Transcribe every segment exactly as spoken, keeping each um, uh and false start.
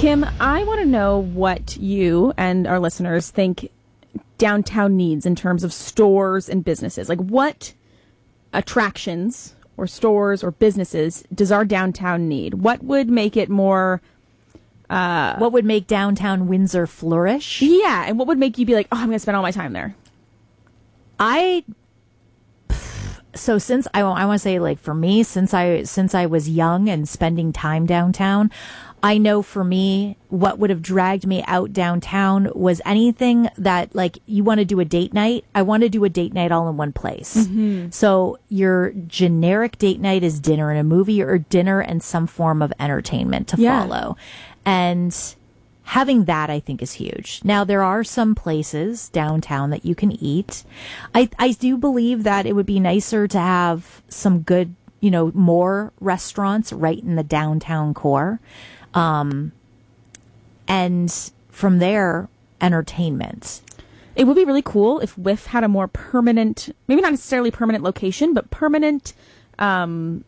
Kim, I want to know what you and our listeners think downtown needs in terms of stores and businesses. Like, what attractions or stores or businesses does our downtown need? What would make it more... Uh, what would make downtown Windsor flourish? Yeah, and what would make you be like, oh, I'm going to spend all my time there? I... So since I, I want to say, like, for me, since I since I was young and spending time downtown, I know for me, what would have dragged me out downtown was anything that, like, you want to do a date night. I want to do a date night all in one place. Mm-hmm. So your generic date night is dinner and a movie, or dinner and some form of entertainment to yeah. follow. And having that, I think, is huge. Now, there are some places downtown that you can eat. I, I do believe that it would be nicer to have some good, you know, more restaurants right in the downtown core. Um, and from there, entertainment. It would be really cool if Whiff had a more permanent, maybe not necessarily permanent location, but permanent um,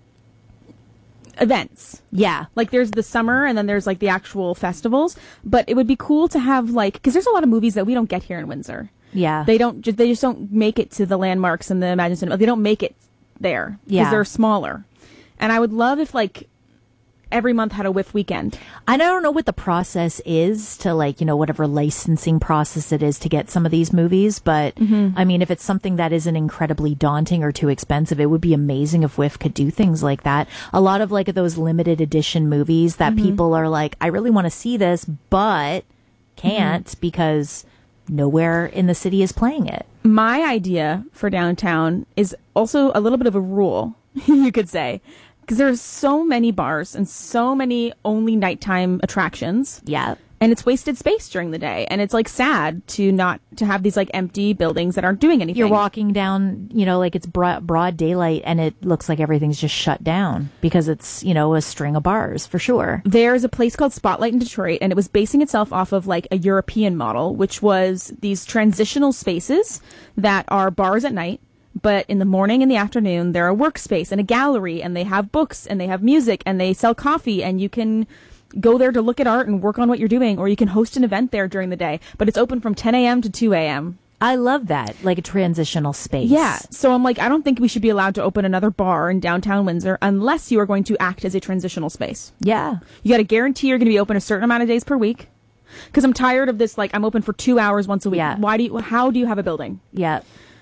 events. Yeah. Like, there's the summer and then there's, like, the actual festivals. But it would be cool to have, like, because there's a lot of movies that we don't get here in Windsor. Yeah. They don't, they just don't make it to the landmarks and the Imagine Cinema. They don't make it there. Because Yeah. they're smaller. And I would love if, like, every month had a Whiff weekend. I don't know what the process is to, like, you know, whatever licensing process it is to get some of these movies. But, mm-hmm. I mean, if it's something that isn't incredibly daunting or too expensive, it would be amazing if Whiff could do things like that. A lot of, like, those limited edition movies that mm-hmm. people are like, I really want to see this, but can't mm-hmm. because nowhere in the city is playing it. My idea for downtown is also a little bit of a rule, you could say. Because there's so many bars and so many only nighttime attractions. Yeah. And it's wasted space during the day. And it's, like, sad to not to have these, like, empty buildings that aren't doing anything. You're walking down, you know, like it's broad, broad daylight and it looks like everything's just shut down because it's, you know, a string of bars for sure. There's a place called Spotlight in Detroit, and it was basing itself off of, like, a European model, which was these transitional spaces that are bars at night. But in the morning and the afternoon, they're a workspace and a gallery, and they have books and they have music and they sell coffee, and you can go there to look at art and work on what you're doing, or you can host an event there during the day. But it's open from ten a.m. to two a.m. I love that, like a transitional space. Yeah. So I'm like, I don't think we should be allowed to open another bar in downtown Windsor unless you are going to act as a transitional space. Yeah. You got to guarantee you're going to be open a certain amount of days per week. Because I'm tired of this, like, I'm open for two hours once a week. Yeah. Why do you, how do you have a building? Yeah.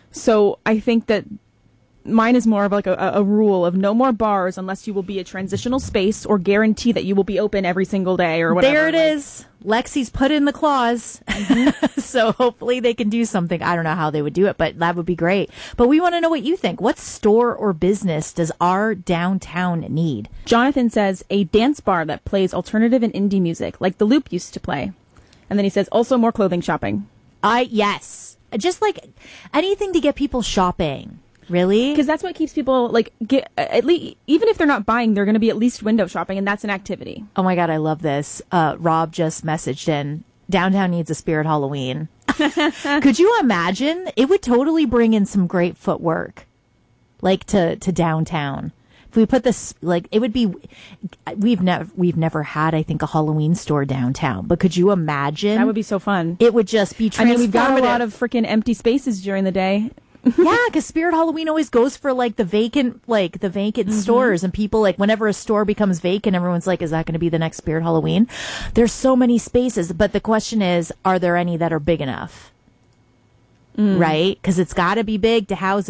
So I think that mine is more of like a, a rule of no more bars unless you will be a transitional space or guarantee that you will be open every single day or whatever. There it like. is. Lexi's put in the clause. Mm-hmm. So hopefully they can do something. I don't know how they would do it, but that would be great. But we want to know what you think. What store or business does our downtown need? Jonathan says a dance bar that plays alternative and indie music like the Loop used to play. And then he says also more clothing shopping. I, yes. Just like anything to get people shopping. Really? Because that's what keeps people, like, get, at least, even if they're not buying, they're going to be at least window shopping, and that's an activity. Oh my God, I love this. Uh, Rob just messaged in, downtown needs a Spirit Halloween. Could you imagine? It would totally bring in some great footwork, like, to, to downtown. If we put this, like, it would be, we've never, we've never had, I think, a Halloween store downtown, but could you imagine? That would be so fun. It would just be transformative. I mean, we've got a lot of freaking empty spaces during the day. Yeah, because Spirit Halloween always goes for, like, the vacant, like, the vacant mm-hmm. stores. And people, like, whenever a store becomes vacant, everyone's like, is that going to be the next Spirit Halloween? There's so many spaces. But the question is, are there any that are big enough? Mm. Right? Because it's got to be big to house it.